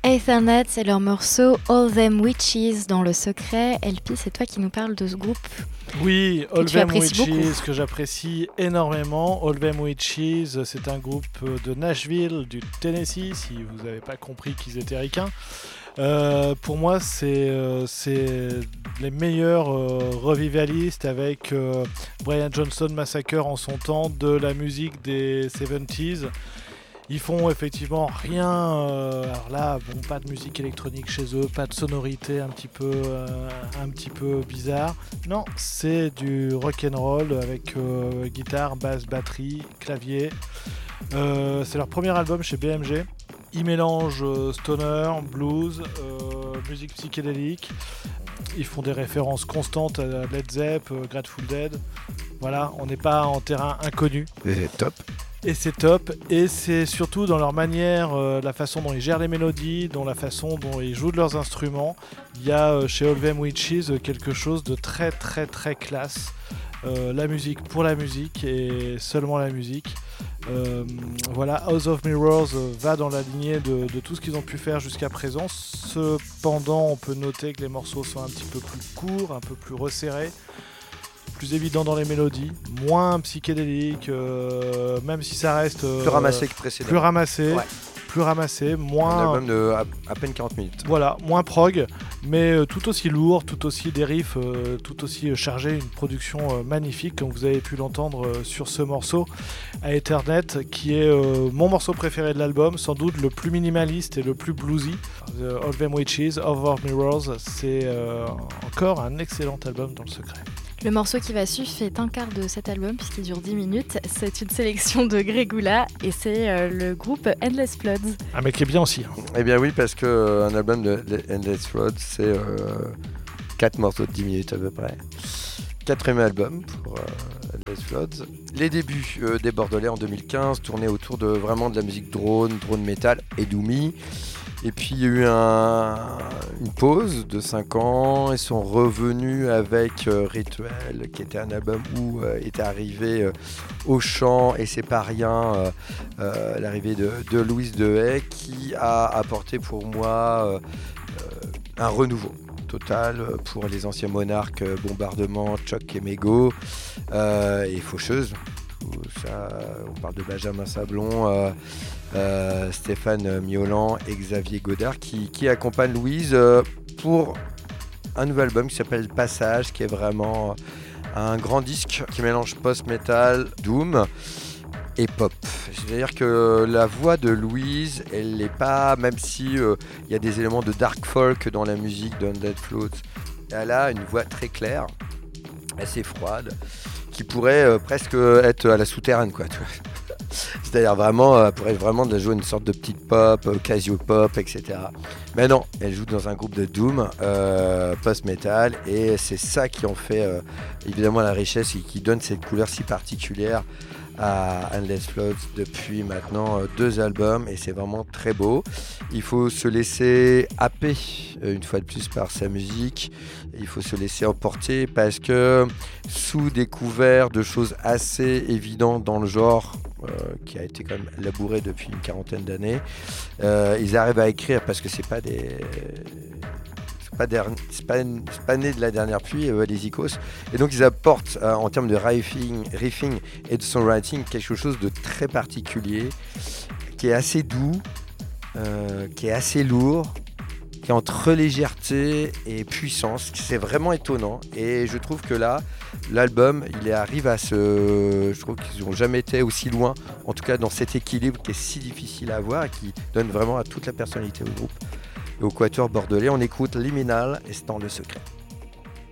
Ethernet, c'est leur morceau All Them Witches dans Le Secret. LP, c'est toi qui nous parles de ce groupe. Oui, All Them Witches, beaucoup. que j'apprécie énormément. All Them Witches, c'est un groupe de Nashville, du Tennessee, si vous n'avez pas compris qu'ils étaient ricains. Pour moi, c'est les meilleurs revivalistes avec Brian Johnson Massacre en son temps de la musique des 70s. Ils font effectivement rien, alors là, bon, pas de musique électronique chez eux, pas de sonorité un petit peu bizarre. Non, c'est du rock'n'roll avec guitare, basse, batterie, clavier. C'est leur premier album chez BMG. Ils mélangent stoner, blues, musique psychédélique. Ils font des références constantes à Led Zepp, Grateful Dead. Voilà, on n'est pas en terrain inconnu. Et top. Et c'est top, et c'est surtout dans leur manière, la façon dont ils gèrent les mélodies, dans la façon dont ils jouent de leurs instruments. Il y a chez All Them Witches quelque chose de très très très classe. La musique pour la musique et seulement la musique. Voilà, House of Mirrors va dans la lignée de tout ce qu'ils ont pu faire jusqu'à présent. Cependant, on peut noter que les morceaux sont un petit peu plus courts, un peu plus resserrés, plus évident dans les mélodies, moins psychédélique, même si ça reste plus ramassé que précédemment. Plus ramassé, moins un album de à peine 40 minutes. Voilà, moins prog, mais tout aussi lourd, tout aussi des riffs, tout aussi chargé, une production magnifique, comme vous avez pu l'entendre sur ce morceau à Ethernet, qui est mon morceau préféré de l'album, sans doute le plus minimaliste et le plus bluesy. All Them Witches, Over Mirrors, c'est encore un excellent album dans Le Secret. Le morceau qui va suivre fait un quart de cet album puisqu'il dure 10 minutes. C'est une sélection de Gregula et c'est le groupe Endless Floods. Un mec qui est bien aussi. Hein. Eh bien oui, parce qu'un album de Endless Floods, c'est 4 morceaux de 10 minutes à peu près. 4e album pour Endless Floods. Les débuts des Bordelais en 2015 tournaient autour de vraiment de la musique drone metal et doomy. Et puis il y a eu une pause de 5 ans. Ils sont revenus avec Rituel, qui était un album où était arrivé au chant, et c'est pas rien, l'arrivée de Louise Dehaye, qui a apporté pour moi un renouveau total pour les anciens monarques, Bombardement, Choc et Mégo et Faucheuse. Ça, on parle de Benjamin Sablon, Stéphane Miolan et Xavier Godard qui accompagnent Louise pour un nouvel album qui s'appelle Passage, qui est vraiment un grand disque qui mélange post-metal, doom et pop. C'est-à-dire que la voix de Louise, elle n'est pas, même si y a des éléments de dark folk dans la musique d'Endless Floods, elle a une voix très claire, assez froide, qui pourrait presque être à la souterraine, quoi. C'est-à-dire vraiment, elle pourrait vraiment jouer une sorte de petite pop, casio-pop, etc. Mais non, elle joue dans un groupe de doom, post-metal, et c'est ça qui en fait évidemment la richesse et qui donne cette couleur si particulière à Endless Floods depuis maintenant 2 albums, et c'est vraiment très beau. Il faut se laisser happer une fois de plus par sa musique, il faut se laisser emporter, parce que sous des couverts de choses assez évidentes dans le genre, qui a été quand même labouré depuis une 40aine d'années, ils arrivent à écrire, parce que c'est pas né de la dernière pluie, les Icos. Et donc ils apportent en termes de riffing et de songwriting quelque chose de très particulier, qui est assez doux, qui est assez lourd, qui est entre légèreté et puissance. C'est vraiment étonnant, et je trouve que là l'album arrive à je trouve qu'ils n'ont jamais été aussi loin, en tout cas dans cet équilibre qui est si difficile à avoir et qui donne vraiment à toute la personnalité au groupe. Au Quatuor Bordelais, on écoute Liminal et c'est dans Le Secret.